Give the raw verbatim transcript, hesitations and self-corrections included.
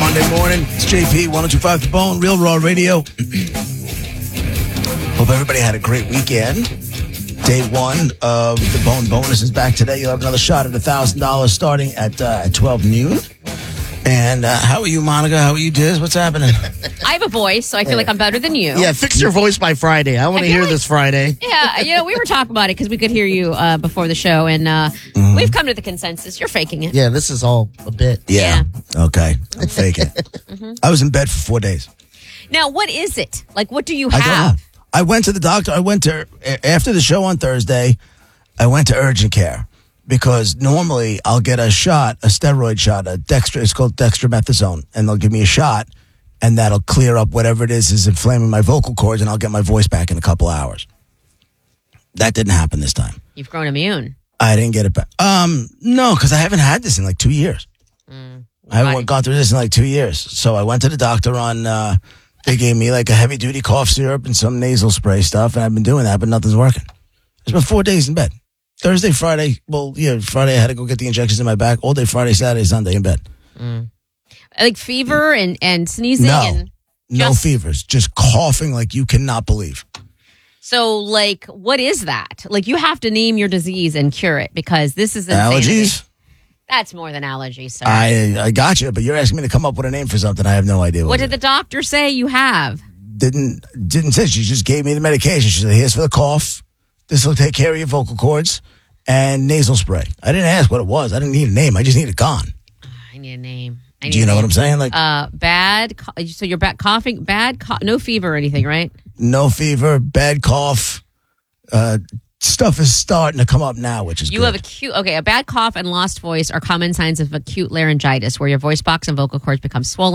Monday morning. It's J P, one oh two point five The Bone, Real Raw Radio. Hope everybody had a great weekend. Day one of the Bone Bonus is back today. You'll have another shot at one thousand dollars starting at, uh, at twelve noon. And uh, how are you, Monica? How are you, Diz? What's happening? I have a voice, so I feel like I'm better than you. Yeah, fix your voice by Friday. I want to hear like, this Friday. Yeah, you know, we were talking about it because we could hear you uh, before the show, and uh, mm-hmm. we've come to the consensus. You're faking it. Yeah, this is all a bit. Yeah. yeah. Okay. I'm faking it. mm-hmm. I was in bed for four days. Now, what is it? Like, what do you I have? don't know. I went to the doctor. I went to, after the show on Thursday, I went to urgent care. Because normally I'll get a shot, a steroid shot, a dextro, it's called dextromethasone, and they'll give me a shot, and that'll clear up whatever it is is inflaming my vocal cords, and I'll get my voice back in a couple hours. That didn't happen this time. You've grown immune. I didn't get it back. Um, no, because I haven't had this in like two years. Mm, I haven't gone through this in like two years. So I went to the doctor on, uh, they gave me like a heavy-duty cough syrup and some nasal spray stuff, and I've been doing that, but nothing's working. It's been four days in bed. Thursday, Friday, well, yeah, Friday I had to go get the injections in my back. All day Friday, Saturday, Sunday in bed. Mm. Like fever and, and sneezing? No, and no just... fevers. Just coughing like you cannot believe. So, like, what is that? Like, you have to name your disease and cure it because this is insanity. Allergies? That's more than allergies, sir. I, I got you, but you're asking me to come up with a name for something. I have no idea. What, what did the doctor say you have? Didn't, didn't say. She just gave me the medication. She said, here's for the cough. This will take care of your vocal cords. And nasal spray. I didn't ask what it was. I didn't need a name. I just need it gone. I need a name. I need Do you know name. what I'm saying? Like, uh, bad. Co- so you're back coughing. Bad. Co- no fever or anything, right? No fever. Bad cough. Uh, stuff is starting to come up now, which is you good. have acute. Okay, a bad cough and lost voice are common signs of acute laryngitis, where your voice box and vocal cords become swollen.